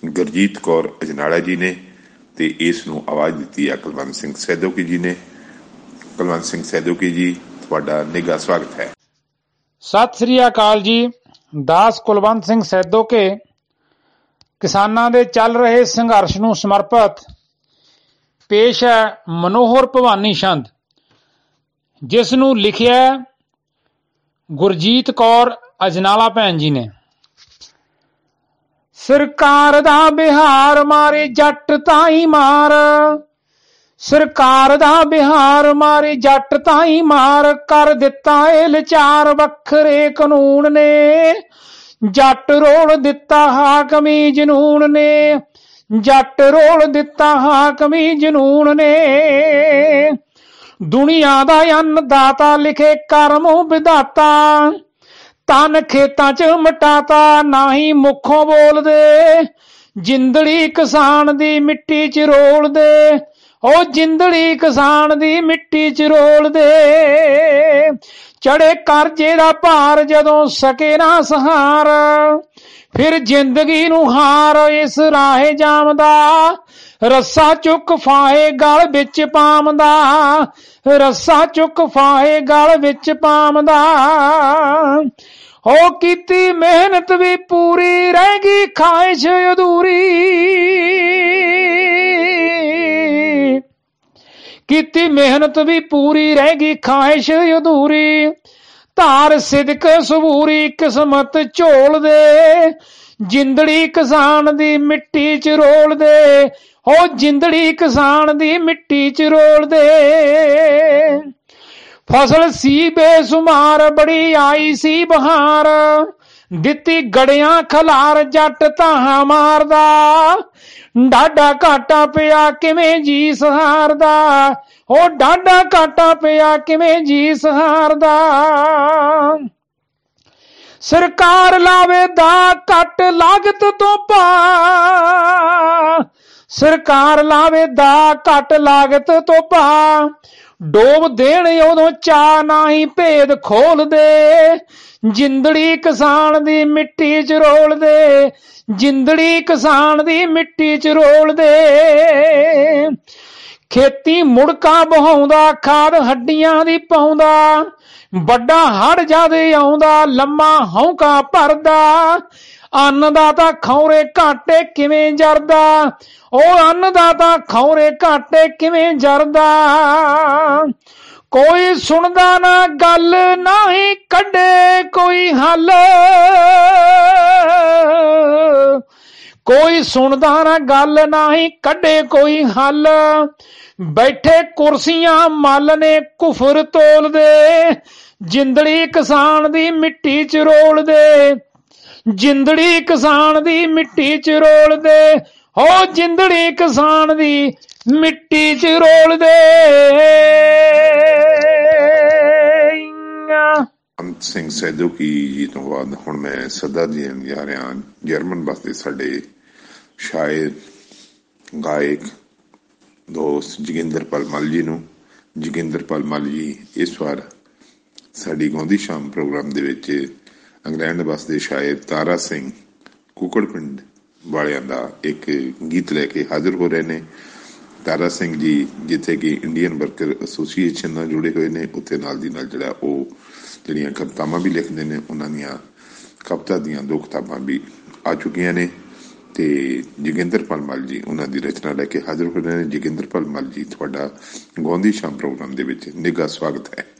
ਗੁਰਜੀਤ ਕੌਰ ਅਜਨਾਲਾ ਜੀ ਨੇ ਤੇ ਇਸ ਨੂੰ ਆਵਾਜ਼ ਦਿੱਤੀ ਹੈ ਕੁਲਵੰਤ ਸਿੰਘ ਸੈਦੋਕੀ ਜੀ ਨੇ। ਕੁਲਵੰਤ ਸਿੰਘ ਸੈਦੋਕੀ ਜੀ, ਤੁਹਾਡਾ ਨਿੱਘਾ ਸਵਾਗਤ ਹੈ। ਸਤਿ ਸ੍ਰੀ ਅਕਾਲ ਜੀ। ਦਾਸ ਕੁਲਵੰਤ ਸਿੰਘ ਸੈਦੋਕੇ ਕਿਸਾਨਾਂ ਦੇ ਚੱਲ ਰਹੇ ਸੰਘਰਸ਼ ਨੂੰ ਸਮਰਪਿਤ ਪੇਸ਼ ਹੈ ਮਨੋਹਰ ਭਵਾਨੀ ਛੰਦ, ਜਿਸ ਨੂੰ ਲਿਖਿਆ ਗੁਰਜੀਤ ਕੌਰ ਅਜਨਾਲਾ ਭੈਣ ਜੀ ਨੇ। ਸਰਕਾਰ ਦਾ ਬਿਹਾਰ ਮਾਰੇ ਜੱਟ ਤਾਈ ਮਾਰ, ਸਰਕਾਰ ਦਾ ਬਿਹਾਰ ਮਾਰੇ ਜੱਟ ਤਾਈ ਮਾਰ, ਕਰ ਦਿੱਤਾ ਏ ਲਾਚਾਰ ਵੱਖਰੇ ਕਾਨੂੰਨ ਨੇ, ਜੱਟ ਰੋਲ ਦਿੱਤਾ ਹਾਕਮੀ ਜਨੂਨ ਨੇ, ਜੱਟ ਰੋਲ ਦਿੱਤਾ ਹਾਕਮੀ ਜਨੂਨ ਨੇ। ਦੁਨੀਆ ਦਾ ਅੰਨਦਾਤਾ ਲਿਖੇ ਕਰਮ ਵਿਧਾਤਾ, ਤਨ ਖੇਤਾਂ ਚ ਮਟਾਤਾ ਨਾ ਹੀ ਮੁੱਖੋਂ ਬੋਲਦੇ, ਜਿੰਦੜੀ ਕਿਸਾਨ ਦੀ ਮਿੱਟੀ ਚ ਰੋਲਦੇ, ਉਹ ਜਿੰਦੜੀ ਕਿਸਾਨ ਦੀ ਮਿੱਟੀ ਚ ਰੋਲਦੇ। ਚੜੇ ਕਰਜ਼ੇ ਦਾ ਭਾਰ ਜਦੋਂ ਸਕੇ ਨਾ ਸਹਾਰ, ਫਿਰ ਜ਼ਿੰਦਗੀ ਨੂੰ ਹਾਰ ਇਸ ਰਾਹੇ ਜਾਮਦਾ, ਰੱਸਾ ਚੁੱਕ ਫਾਹੇ ਗਲ ਵਿੱਚ ਪਾਮਦਾ, ਰੱਸਾ ਚੁੱਕ ਫਾਹੇ ਗਲ ਵਿੱਚ ਪਾਮਦਾ। ਉਹ ਕੀਤੀ ਮਿਹਨਤ ਵੀ ਪੂਰੀ, ਰਹਿ ਗਈ ਖਾਹਿਸ਼ ਅਧੂਰੀ, ਕੀਤੀ ਮਿਹਨਤ ਵੀ ਪੂਰੀ, ਰਹਿ ਗਈ ਖਾਹਿਸ਼ ਅਧੂਰੀ। ਧਾਰ ਸਿਦਕ ਸਬੂਰੀ ਕਿਸਮਤ ਝੋਲ ਦੇ, ਜਿੰਦੜੀ ਕਿਸਾਨ ਦੀ ਮਿੱਟੀ ਚ ਰੋਲ ਦੇ, ਉਹ ਜਿੰਦੜੀ ਕਿਸਾਨ ਦੀ ਮਿੱਟੀ ਚ ਰੋਲ ਦੇ। ਫਸਲ ਸੀ ਬੇਸੁਮਾਰ ਬੜੀ ਆਈ ਸੀ ਬਹਾਰ, ਦਿੱਤੀ ਗੜਿਆਂ ਖਲਾਰ ਜੱਟ ਧਾਹਾਂ ਮਾਰਦਾ, ਡਾਢਾ ਘਾਟਾ ਪਿਆ ਕਿਵੇਂ ਜੀ ਸਹਾਰਦਾ, ਉਹ ਡਾਢਾ ਘਾਟਾ ਪਿਆ ਕਿਵੇਂ ਜੀ ਸਹਾਰਦਾ। ਸਰਕਾਰ ਲਾਵੇ ਦਾ ਘੱਟ ਲਾਗਤ ਤੋਂ ਪਾ, ਸਰਕਾਰ ਲਾਵੇ ਦਾ ਘੱਟ ਲਾਗਤ ਤੋਂ ਪਾ, ਡੋਬ ਦੇਣ ਉਦੋਂ ਚਾਹ ਨਾ ਹੀ ਭੇਦ ਖੋਲਦੇ, ਜਿੰਦੜੀ ਕਿਸਾਨ ਦੀ ਮਿੱਟੀ ਚ ਰੋਲਦੇ, ਜਿੰਦੜੀ ਕਿਸਾਨ ਦੀ ਮਿੱਟੀ ਚ ਰੋਲਦੇ। ਖੇਤੀ ਮੁੜਕਾ ਬਹਾਉਂਦਾ, ਖਾਦ ਹੱਡੀਆਂ ਦੀ ਪਾਉਂਦਾ, ਵੱਡਾ ਹੜ ਜਦ ਆਉਂਦਾ ਲੰਮਾ ਹੌਂਕਾ ਭਰਦਾ, ਅੰਨਦਾਤਾ ਖੌਰੇ ਘਾਟੇ ਕਿਵੇਂ ਜਰਦਾ, ਉਹ ਅੰਨਦਾਤਾ ਖੌਰੇ ਘਾਟੇ ਕਿਵੇਂ ਜਰਦਾ। ਕੋਈ ਸੁਣਦਾ ਨਾ ਗੱਲ ਨਾ ਹੀ ਕੱਢੇ ਕੋਈ ਹੱਲ, ਕੋਈ ਸੁਣਦਾ ਨਾ ਗੱਲ ਨਾ ਹੀ ਕੱਢੇ ਕੋਈ ਹੱਲ, ਬੈਠੇ ਕੁਰਸੀਆਂ ਮੱਲ ਨੇ ਕੁਫਰ ਤੋਲਦੇ, ਜਿੰਦੜੀ ਕਿਸਾਨ ਦੀ ਮਿੱਟੀ ਚ ਰੋਲਦੇ, ਜਿੰਦੜੀ ਕਿਸਾਨ ਦੀ ਮਿੱਟੀ ਚ ਰੋਲਦੇ, ਉਹ ਜਿੰਦੜੀ ਕਿਸਾਨ ਦੀ ਮਿੱਟੀ ਚ ਰੋਲਦੇ। ਕੁਲਵੰਤ ਸਿੰਘ ਸੈਦੋਕੀ ਜੀ ਤੋਂ ਬਾਅਦ ਹੁਣ ਮੈਂ ਸਦਾ ਦੇਣ ਜਾ ਰਿਹਾ ਜਰਮਨ ਵਾਸਤੇ ਸਾਡੇ ਸ਼ਾਇਰ ਗਾਇਕ ਦੋਸਤ ਜੋਗਿੰਦਰਪਾਲ ਮੱਲ ਜੀ ਨੂੰ। ਜੋਗਿੰਦਰਪਾਲ ਮੱਲ ਜੀ ਇਸ ਵਾਰ ਸਾਡੀ ਗਾਉਂਦੀ ਸ਼ਾਮ ਪ੍ਰੋਗਰਾਮ ਦੇ ਵਿੱਚ ਇੰਗਲੈਂਡ ਵਸਦੇ ਸ਼ਾਇਰ ਤਾਰਾ ਸਿੰਘ ਕੁਕੜ ਪਿੰਡ ਵਾਲਿਆਂ ਦਾ ਇੱਕ ਗੀਤ ਲੈ ਕੇ ਹਾਜ਼ਰ ਹੋ ਰਹੇ ਨੇ। ਤਾਰਾ ਸਿੰਘ ਜੀ ਜਿੱਥੇ ਕਿ ਇੰਡੀਅਨ ਵਰਕਰ ਐਸੋਸੀਏਸ਼ਨ ਨਾਲ ਜੁੜੇ ਹੋਏ ਨੇ, ਉੱਥੇ ਨਾਲ ਦੀ ਨਾਲ ਜਿਹੜਾ ਉਹ ਜਿਹੜੀਆਂ ਕਵਿਤਾਵਾਂ ਵੀ ਲਿਖਦੇ ਨੇ, ਉਹਨਾਂ ਦੀਆਂ ਕਵਿਤਾ ਦੀਆਂ 2 ਕਿਤਾਬਾਂ ਵੀ ਆ ਚੁੱਕੀਆਂ ਨੇ ਤੇ ਜੋਗਿੰਦਰਪਾਲ ਮੱਲ ਜੀ ਉਹਨਾਂ ਦੀ ਰਚਨਾ ਲੈ ਕੇ ਹਾਜ਼ਰ ਹੋ ਰਹੇ ਨੇ। ਜੋਗਿੰਦਰਪਾਲ ਮੱਲ ਜੀ, ਤੁਹਾਡਾ ਗਾਉਂਦੀ ਸ਼ਾਮ ਪ੍ਰੋਗਰਾਮ ਦੇ ਵਿੱਚ ਨਿੱਘਾ ਸਵਾਗਤ ਹੈ।